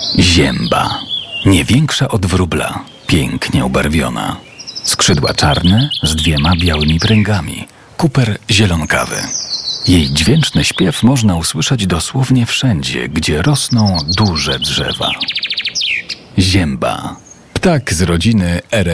Zięba. Nie większa od wróbla, pięknie ubarwiona. Skrzydła czarne z 2 białymi pręgami, kuper zielonkawy. Jej dźwięczny śpiew można usłyszeć dosłownie wszędzie, gdzie rosną duże drzewa. Zięba. Ptak z rodziny